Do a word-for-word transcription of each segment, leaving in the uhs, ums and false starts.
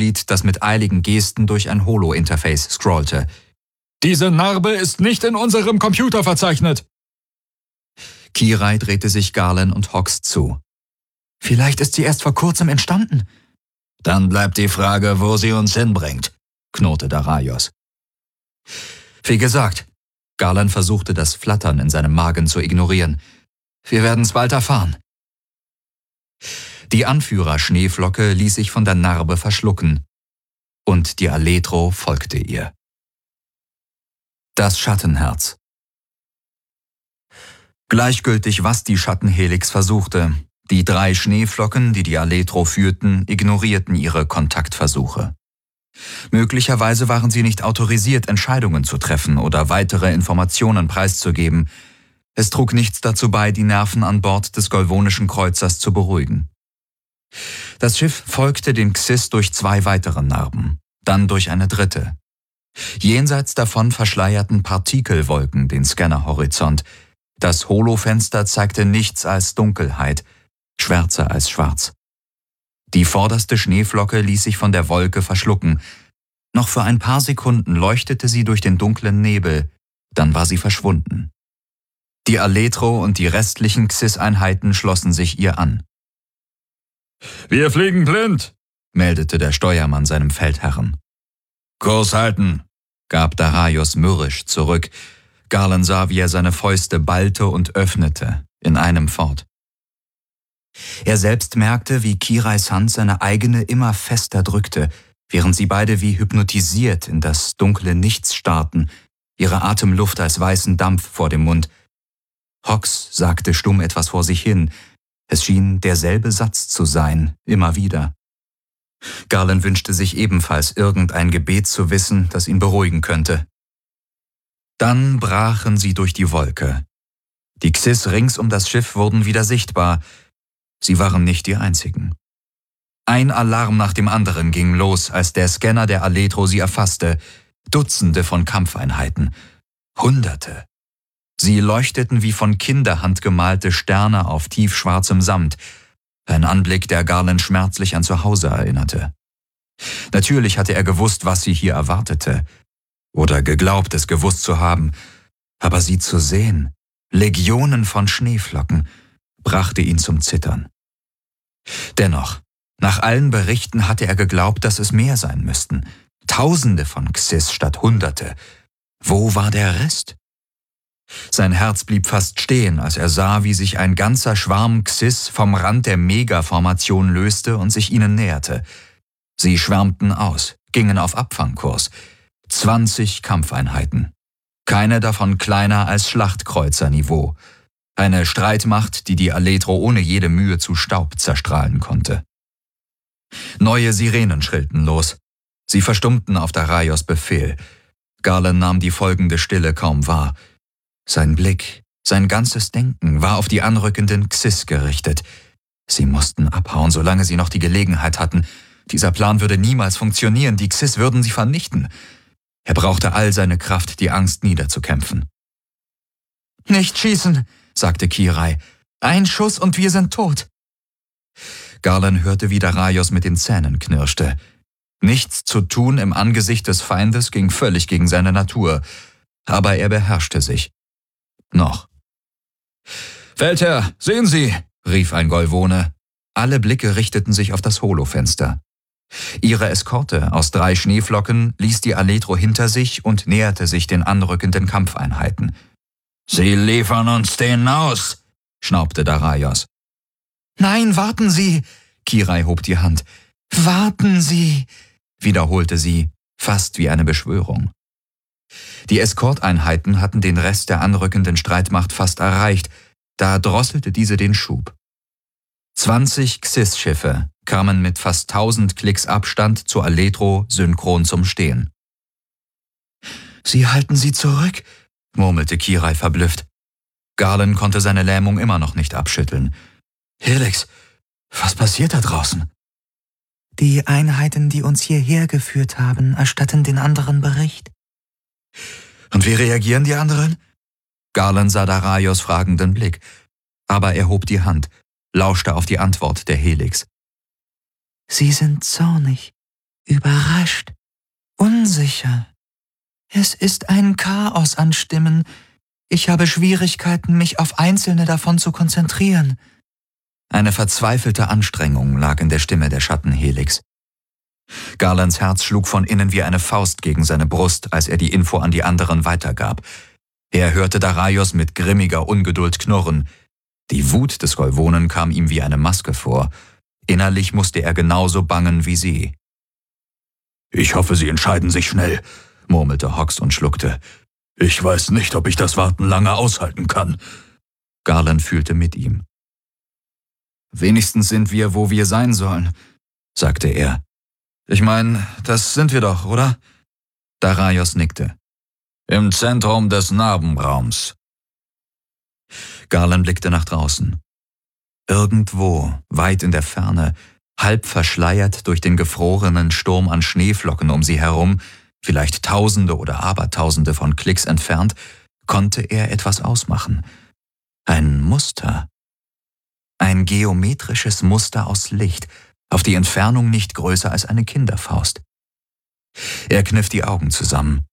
Teammitglied, das mit eiligen Gesten durch ein Holo-Interface scrollte. »Diese Narbe ist nicht in unserem Computer verzeichnet!« Kirai drehte sich Garland und Hox zu. »Vielleicht ist sie erst vor kurzem entstanden.« »Dann bleibt die Frage, wo sie uns hinbringt«, knurrte Daraios. »Wie gesagt«, Garland versuchte das Flattern in seinem Magen zu ignorieren. »Wir werden's bald erfahren.« Die Anführer Schneeflocke ließ sich von der Narbe verschlucken, und die Aletro folgte ihr. Das Schattenherz. Gleichgültig, was die Schattenhelix versuchte, die drei Schneeflocken, die die Aletro führten, ignorierten ihre Kontaktversuche. Möglicherweise waren sie nicht autorisiert, Entscheidungen zu treffen oder weitere Informationen preiszugeben. Es trug nichts dazu bei, die Nerven an Bord des golvonischen Kreuzers zu beruhigen. Das Schiff folgte den Xys durch zwei weitere Narben, dann durch eine dritte. Jenseits davon verschleierten Partikelwolken den Scannerhorizont. Das Holofenster zeigte nichts als Dunkelheit, schwärzer als schwarz. Die vorderste Schneeflocke ließ sich von der Wolke verschlucken. Noch für ein paar Sekunden leuchtete sie durch den dunklen Nebel, dann war sie verschwunden. Die Aletro und die restlichen Xys-Einheiten schlossen sich ihr an. »Wir fliegen blind«, meldete der Steuermann seinem Feldherren. »Kurs halten«, gab Daraios mürrisch zurück. Garland sah, wie er seine Fäuste ballte und öffnete, in einem fort. Er selbst merkte, wie Kirais Hand seine eigene immer fester drückte, während sie beide wie hypnotisiert in das dunkle Nichts starrten, ihre Atemluft als weißen Dampf vor dem Mund. Hox sagte stumm etwas vor sich hin. Es schien derselbe Satz zu sein, immer wieder. Garland wünschte sich ebenfalls irgendein Gebet zu wissen, das ihn beruhigen könnte. Dann brachen sie durch die Wolke. Die Xys rings um das Schiff wurden wieder sichtbar. Sie waren nicht die einzigen. Ein Alarm nach dem anderen ging los, als der Scanner der Aletro sie erfasste. Dutzende von Kampfeinheiten. Hunderte. Sie leuchteten wie von Kinderhand gemalte Sterne auf tiefschwarzem Samt. Ein Anblick, der Garland schmerzlich an zu Hause erinnerte. Natürlich hatte er gewusst, was sie hier erwartete. Oder geglaubt, es gewusst zu haben. Aber sie zu sehen, Legionen von Schneeflocken, brachte ihn zum Zittern. Dennoch, nach allen Berichten hatte er geglaubt, dass es mehr sein müssten. Tausende von Xys statt Hunderte. Wo war der Rest? Sein Herz blieb fast stehen, als er sah, wie sich ein ganzer Schwarm Xys vom Rand der Mega-Formation löste und sich ihnen näherte. Sie schwärmten aus, gingen auf Abfangkurs. Zwanzig Kampfeinheiten. Keine davon kleiner als Schlachtkreuzerniveau. Eine Streitmacht, die die Aletro ohne jede Mühe zu Staub zerstrahlen konnte. Neue Sirenen schrillten los. Sie verstummten auf Daraios Befehl. Garland nahm die folgende Stille kaum wahr. Sein Blick, sein ganzes Denken war auf die anrückenden Xys gerichtet. Sie mussten abhauen, solange sie noch die Gelegenheit hatten. Dieser Plan würde niemals funktionieren, die Xys würden sie vernichten. Er brauchte all seine Kraft, die Angst niederzukämpfen. »Nicht schießen«, sagte Kirai. »Ein Schuss und wir sind tot.« Garland hörte, wie Daraios mit den Zähnen knirschte. Nichts zu tun im Angesicht des Feindes ging völlig gegen seine Natur. Aber er beherrschte sich. Noch. »Feldherr, sehen Sie«, rief ein Golvone. Alle Blicke richteten sich auf das Holofenster. Ihre Eskorte aus drei Schneeflocken ließ die Aletro hinter sich und näherte sich den anrückenden Kampfeinheiten. »Sie liefern uns den aus«, schnaubte Daraios. »Nein, warten Sie!« Kirai hob die Hand. »Warten Sie!« wiederholte sie, fast wie eine Beschwörung. Die Eskorteinheiten hatten den Rest der anrückenden Streitmacht fast erreicht, da drosselte diese den Schub. Zwanzig Xys-Schiffe kamen mit fast tausend Klicks Abstand zur Aletro synchron zum Stehen. »Sie halten sie zurück«, murmelte Kirai verblüfft. Garland konnte seine Lähmung immer noch nicht abschütteln. »Helix, was passiert da draußen?« »Die Einheiten, die uns hierher geführt haben, erstatten den anderen Bericht.« »Und wie reagieren die anderen?« Garland sah Daraios fragenden Blick, aber er hob die Hand, lauschte auf die Antwort der Helix. »Sie sind zornig. überrascht, unsicher. Es ist ein Chaos an Stimmen. Ich habe Schwierigkeiten, mich auf einzelne davon zu konzentrieren. Eine verzweifelte Anstrengung lag in der Stimme der Schattenhelix. Garlands Herz schlug von innen wie eine Faust gegen seine Brust, als er die Info an die anderen weitergab. Er hörte Dareios mit grimmiger Ungeduld knurren. Die Wut des Golvonen kam ihm wie eine Maske vor. Innerlich musste er genauso bangen wie sie. »Ich hoffe, Sie entscheiden sich schnell«, murmelte Hox und schluckte. »Ich weiß nicht, ob ich das Warten lange aushalten kann.« Garland fühlte mit ihm. »Wenigstens sind wir, wo wir sein sollen«, sagte er. »Ich meine, das sind wir doch, oder?« Dareios nickte. »Im Zentrum des Narbenraums.« Garland blickte nach draußen. Irgendwo, weit in der Ferne, halb verschleiert durch den gefrorenen Sturm an Schneeflocken um sie herum, vielleicht Tausende oder Abertausende von Klicks entfernt, konnte er etwas ausmachen. Ein Muster. Ein geometrisches Muster aus Licht, auf die Entfernung nicht größer als eine Kinderfaust. Er kniff die Augen zusammen.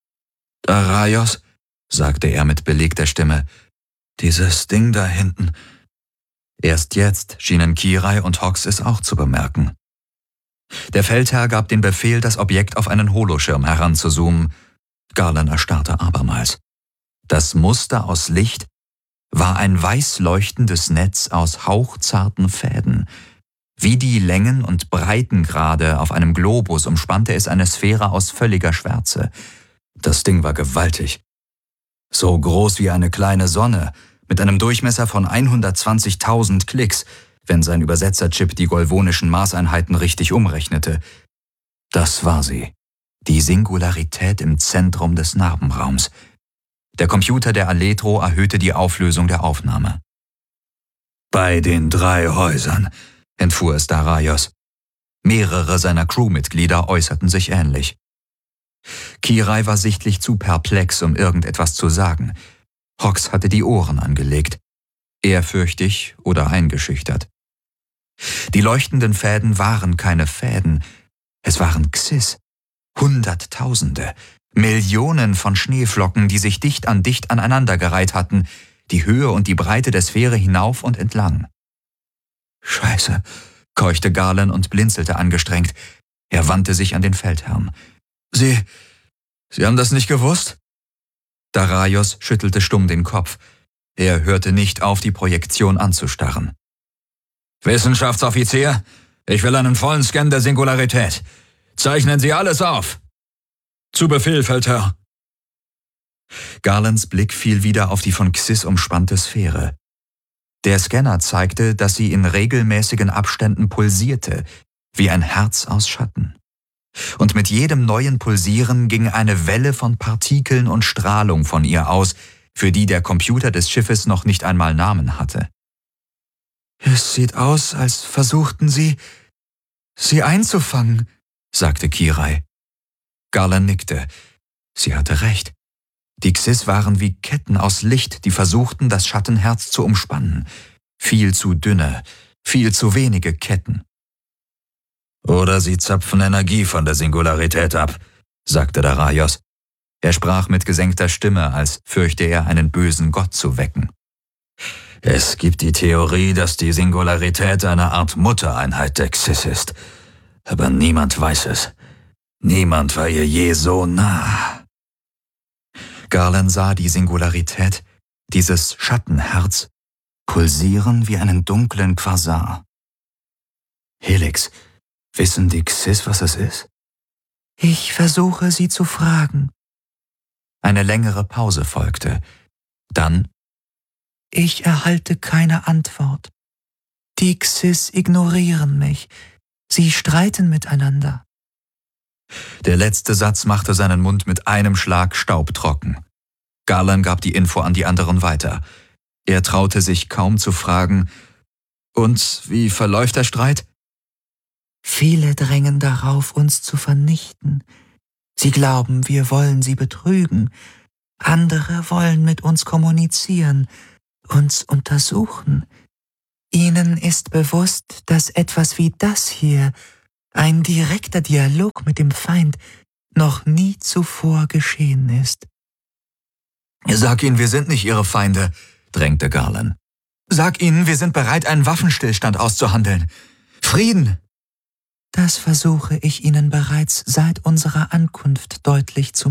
»Dareios«, sagte er mit belegter Stimme, »dieses Ding da hinten.« Erst jetzt schienen Kirai und Hox es auch zu bemerken. Der Feldherr gab den Befehl, das Objekt auf einen Holoschirm heranzuzoomen. Garland erstarrte abermals. Das Muster aus Licht war ein weiß leuchtendes Netz aus hauchzarten Fäden. Wie die Längen- und Breitengrade auf einem Globus umspannte es eine Sphäre aus völliger Schwärze. Das Ding war gewaltig. So groß wie eine kleine Sonne, mit einem Durchmesser von hundertzwanzigtausend Klicks, wenn sein Übersetzerchip die golvonischen Maßeinheiten richtig umrechnete. Das war sie, die Singularität im Zentrum des Narbenraums. Der Computer der Aletro erhöhte die Auflösung der Aufnahme. »Bei den drei Häusern«, entfuhr es Dareios. Mehrere seiner Crewmitglieder äußerten sich ähnlich. Kirai war sichtlich zu perplex, um irgendetwas zu sagen. Hox hatte die Ohren angelegt, ehrfürchtig oder eingeschüchtert. Die leuchtenden Fäden waren keine Fäden, es waren Xys, Hunderttausende, Millionen von Schneeflocken, die sich dicht an dicht aneinandergereiht hatten, die Höhe und die Breite der Sphäre hinauf und entlang. »Scheiße«, keuchte Garland und blinzelte angestrengt. Er wandte sich an den Feldherrn. »Sie, Sie haben das nicht gewusst?« Dareios schüttelte stumm den Kopf. Er hörte nicht auf, die Projektion anzustarren. »Wissenschaftsoffizier, ich will einen vollen Scan der Singularität. Zeichnen Sie alles auf.« »Zu Befehl, Feldherr.« Garlands Blick fiel wieder auf die von Xys umspannte Sphäre. Der Scanner zeigte, dass sie in regelmäßigen Abständen pulsierte, wie ein Herz aus Schatten. Und mit jedem neuen Pulsieren ging eine Welle von Partikeln und Strahlung von ihr aus, für die der Computer des Schiffes noch nicht einmal Namen hatte. »Es sieht aus, als versuchten sie, sie einzufangen«, sagte Kirai. Garland nickte. Sie hatte recht. Die Xys waren wie Ketten aus Licht, die versuchten, das Schattenherz zu umspannen. Viel zu dünne, viel zu wenige Ketten. »Oder sie zapfen Energie von der Singularität ab«, sagte Dareios. Er sprach mit gesenkter Stimme, als fürchte er, einen bösen Gott zu wecken. »Es gibt die Theorie, dass die Singularität eine Art Muttereinheit der Xys ist. Aber niemand weiß es. Niemand war ihr je so nah.« Garland sah die Singularität, dieses Schattenherz, pulsieren wie einen dunklen Quasar. »Helix, wissen die Xys, was es ist?« »Ich versuche, sie zu fragen.« Eine längere Pause folgte. Dann: »Ich erhalte keine Antwort. Die Xys ignorieren mich. Sie streiten miteinander.« Der letzte Satz machte seinen Mund mit einem Schlag staubtrocken. Garland gab die Info an die anderen weiter. Er traute sich kaum zu fragen: »Und wie verläuft der Streit?« »Viele drängen darauf, uns zu vernichten. Sie glauben, wir wollen sie betrügen. Andere wollen mit uns kommunizieren, uns untersuchen. Ihnen ist bewusst, dass etwas wie das hier ein direkter Dialog mit dem Feind noch nie zuvor geschehen ist. »Sag ihnen, wir sind nicht ihre Feinde«, drängte Garland. »Sag ihnen, wir sind bereit, einen Waffenstillstand auszuhandeln. Frieden!« Das versuche ich Ihnen bereits seit unserer Ankunft deutlich zu